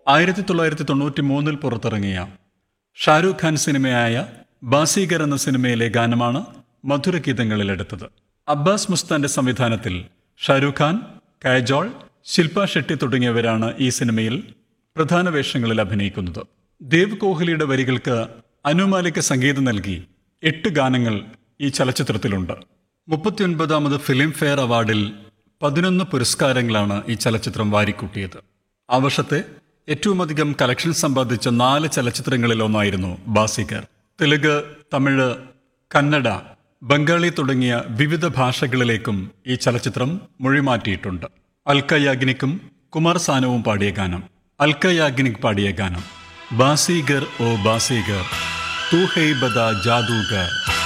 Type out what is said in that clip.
1993 പുറത്തിറങ്ങിയ ഷാരൂഖ് ഖാൻ സിനിമയായ ബാസീഗർ എന്ന സിനിമയിലെ ഗാനമാണ് മധുരഗീതങ്ങളിലെടുത്തത്. അബ്ബാസ് മുസ്താന്റെ സംവിധാനത്തിൽ ഷാരൂഖ് ഖാൻ, കൈജോൾ, ശില്പ ഷെട്ടി തുടങ്ങിയവരാണ് ഈ സിനിമയിൽ പ്രധാന വേഷങ്ങളിൽ അഭിനയിക്കുന്നത്. ദേവ് കോഹ്ലിയുടെ വരികൾക്ക് അനു മാലിക് സംഗീതം നൽകി 8 ഗാനങ്ങൾ ഈ ചലച്ചിത്രത്തിലുണ്ട്. 39ാമത് ഫിലിം ഫെയർ അവാർഡിൽ 11 പുരസ്കാരങ്ങളാണ് ഈ ചലച്ചിത്രം വാരിക്കൂട്ടിയത്. ആ വർഷത്തെ ഏറ്റവുമധികം കളക്ഷൻ സമ്പാദിച്ച 4 ചലച്ചിത്രങ്ങളിലൊന്നായിരുന്നു ബാസീഗർ. തെലുങ്ക്, തമിഴ്, കന്നഡ, ബംഗാളി തുടങ്ങിയ വിവിധ ഭാഷകളിലേക്കും ഈ ചലച്ചിത്രം മൊഴിമാറ്റിയിട്ടുണ്ട്. അൽക്ക യാഗ്നിക്കും കുമാർ സാനുവും പാടിയ ഗാനം. അൽക്ക യാഗ്നിക് പാടിയ ഗാനം ബാസീഗർ ഓ ബാസീഗർ, തൂ ഹൈ ബദാ ജാദൂഗർ.